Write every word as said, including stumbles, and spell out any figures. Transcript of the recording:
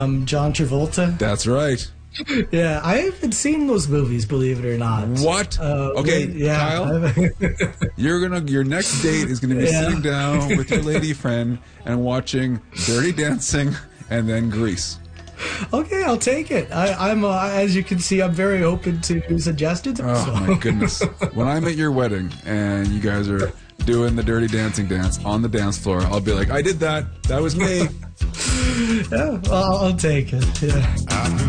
um, John Travolta. That's right. Yeah, I haven't seen those movies, believe it or not. What? Uh, okay, wait, yeah, Kyle, you're gonna. Your next date is gonna be Yeah. sitting down with your lady friend and watching Dirty Dancing and then Grease. Okay, I'll take it. I, I'm, uh, as you can see, I'm very open to suggestions. Oh so. my goodness! When I'm at your wedding and you guys are doing the Dirty Dancing dance on the dance floor, I'll be like, "I did that. That was me." Yeah, well, I'll take it. Yeah.